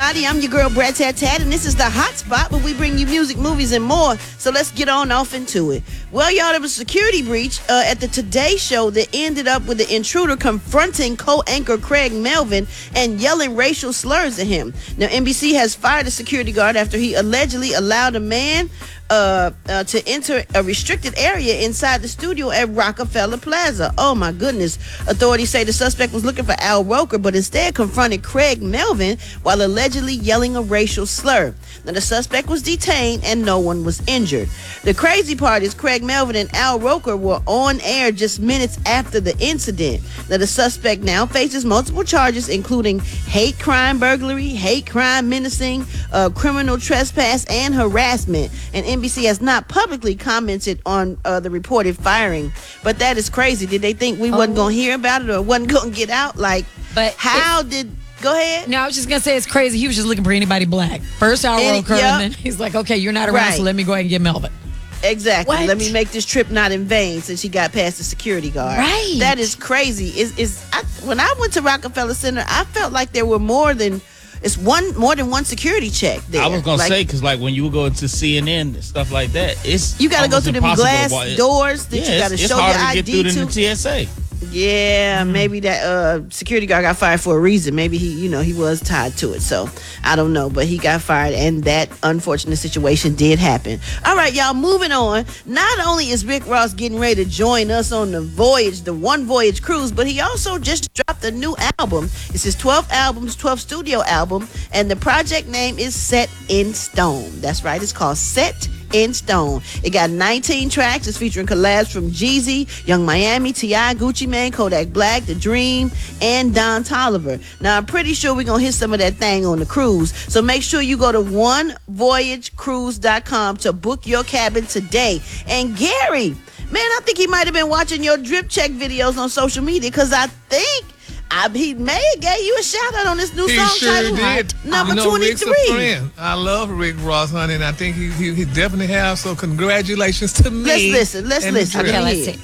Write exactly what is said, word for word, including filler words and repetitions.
everybody. I'm your girl, Brad Tat Tat, and this is the Hot Spot where we bring you music, movies, and more. So let's get on off into it. Well, y'all, there was a security breach uh, at the Today Show that ended up with the intruder confronting co-anchor Craig Melvin and yelling racial slurs at him. Now, N B C has fired a security guard after he allegedly allowed a man Uh, uh, to enter a restricted area inside the studio at Rockefeller Plaza. Oh my goodness. Authorities say the suspect was looking for Al Roker, but instead confronted Craig Melvin while allegedly yelling a racial slur. Now the suspect was detained and no one was injured. The crazy part is Craig Melvin and Al Roker were on air just minutes after the incident. Now the suspect now faces multiple charges, including hate crime burglary, hate crime menacing, uh, criminal trespass, and harassment. And N B C has not publicly commented on uh, the reported firing, but that is crazy. Did they think we oh. wasn't going to hear about it or wasn't going to get out? Like, but how did... Go ahead. No, I was just going to say it's crazy. He was just looking for anybody black. First Al Roker, yep. and then he's like, okay, you're not around, right. so let me go ahead and get Melvin. Exactly. What? Let me make this trip not in vain since he got past the security guard. Right. That is crazy. Is is I, when I went to Rockefeller Center, I felt like there were more than... It's one more than one security check there. I was gonna like, say because like when you go to C N N and stuff like that, it's you gotta go through them glass to, doors that yeah, you gotta it's, show it's your harder I D to get through to. than the T S A. Yeah, mm-hmm. maybe that uh, security guard got fired for a reason. Maybe he, you know, he was tied to it. So I don't know, but he got fired, and that unfortunate situation did happen. All right, y'all, moving on. Not only is Rick Ross getting ready to join us on the voyage, the One Voyage cruise, but he also just dropped a new album. It's his twelfth album, twelfth studio album, and the project name is Set in Stone. That's right, it's called Set in Stone. It got nineteen tracks. It's featuring collabs from Jeezy, Young Miami, T I, Gucci Mane, Kodak Black, The Dream, and Don Toliver. Now, I'm pretty sure we're going to hit some of that thing on the cruise. So make sure you go to one voyage cruise dot com to book your cabin today. And Gary, man, I think he might have been watching your drip check videos on social media because I think I, he may have gave you a shout out on this new he song sure title, did. number you know, twenty-three. Rick's a friend. I love Rick Ross, honey, and I think he he, he definitely has. So congratulations to me. Let's listen. Let's listen. Okay, let's see.